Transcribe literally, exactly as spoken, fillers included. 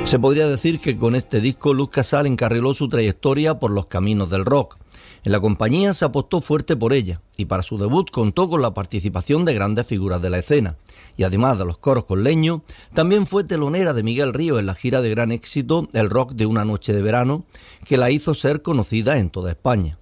Se podría decir que con este disco Luz Casal encarriló su trayectoria por los caminos del rock. En la compañía se apostó fuerte por ella y para su debut contó con la participación de grandes figuras de la escena. Y además de los coros con leño, también fue telonera de Miguel Ríos en la gira de gran éxito El rock de una noche de verano, que la hizo ser conocida en toda España.